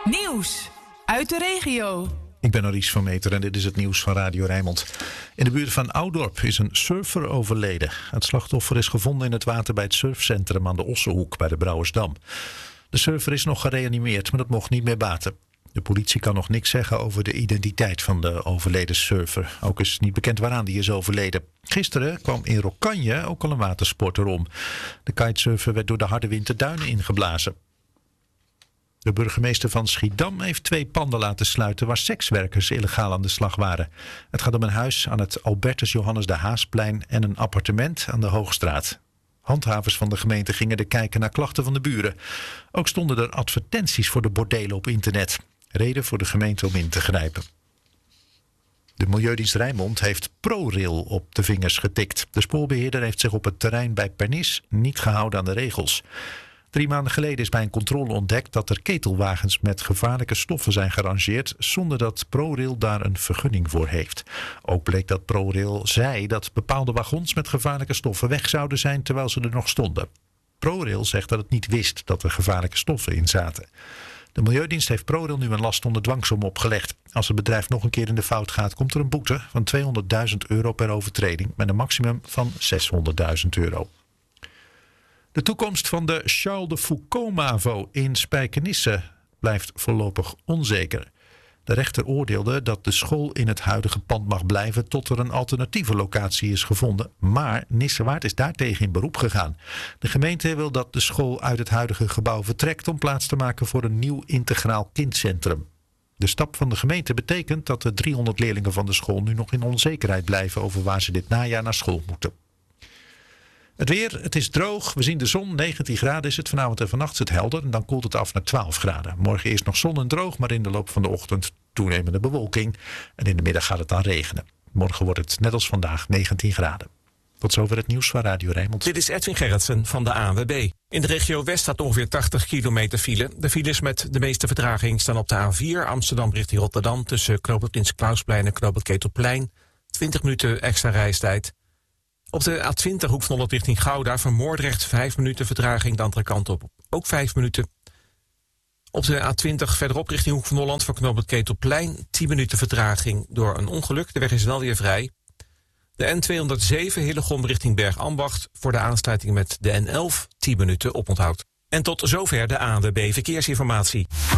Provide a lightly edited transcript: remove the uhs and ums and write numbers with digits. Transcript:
Nieuws uit de regio. Ik ben Aries van Meter en dit is het nieuws van Radio Rijnmond. In de buurt van Oudorp is een surfer overleden. Het slachtoffer is gevonden in het water bij het surfcentrum aan de Ossenhoek bij de Brouwersdam. De surfer is nog gereanimeerd, maar dat mocht niet meer baten. De politie kan nog niks zeggen over de identiteit van de overleden surfer. Ook is niet bekend waaraan die is overleden. Gisteren kwam in Rokkanje ook al een watersporter om. De kitesurfer werd door de harde wind de duinen ingeblazen. De burgemeester van Schiedam heeft 2 panden laten sluiten waar sekswerkers illegaal aan de slag waren. Het gaat om een huis aan het Albertus Johannes de Haasplein en een appartement aan de Hoogstraat. Handhavers van de gemeente gingen er kijken naar klachten van de buren. Ook stonden er advertenties voor de bordelen op internet. Reden voor de gemeente om in te grijpen. De Milieudienst Rijnmond heeft ProRail op de vingers getikt. De spoorbeheerder heeft zich op het terrein bij Pernis niet gehouden aan de regels. 3 maanden geleden is bij een controle ontdekt dat er ketelwagens met gevaarlijke stoffen zijn gerangeerd zonder dat ProRail daar een vergunning voor heeft. Ook bleek dat ProRail zei dat bepaalde wagons met gevaarlijke stoffen weg zouden zijn terwijl ze er nog stonden. ProRail zegt dat het niet wist dat er gevaarlijke stoffen in zaten. De Milieudienst heeft ProRail nu een last onder dwangsom opgelegd. Als het bedrijf nog een keer in de fout gaat, komt er een boete van €200.000 per overtreding met een maximum van €600.000. De toekomst van de Charles de Foucault-MAVO in Spijkenisse blijft voorlopig onzeker. De rechter oordeelde dat de school in het huidige pand mag blijven tot er een alternatieve locatie is gevonden. Maar Nissewaard is daartegen in beroep gegaan. De gemeente wil dat de school uit het huidige gebouw vertrekt om plaats te maken voor een nieuw integraal kindcentrum. De stap van de gemeente betekent dat de 300 leerlingen van de school nu nog in onzekerheid blijven over waar ze dit najaar naar school moeten. Het weer, het is droog, we zien de zon, 19 graden is het. Vanavond en vannacht is het helder en dan koelt het af naar 12 graden. Morgen eerst nog zon en droog, maar in de loop van de ochtend toenemende bewolking. En in de middag gaat het dan regenen. Morgen wordt het net als vandaag 19 graden. Tot zover het nieuws van Radio Rijnmond. Dit is Edwin Gerritsen van de ANWB. In de regio West staat ongeveer 80 kilometer file. De files met de meeste vertraging staan op de A4 Amsterdam richting Rotterdam tussen Knooppunt Prins Klausplein en Knooppunt Ketelplein. 20 minuten extra reistijd. Op de A20 Hoek van Holland richting Gouda van Moordrecht 5 minuten vertraging, de andere kant op ook 5 minuten. Op de A20 verderop richting Hoek van Holland van knooppunt Ketelplein 10 minuten vertraging door een ongeluk. De weg is wel weer vrij. De N207 Hillegom richting Bergambacht voor de aansluiting met de N11 10 minuten oponthoud. En tot zover de ANWB Verkeersinformatie.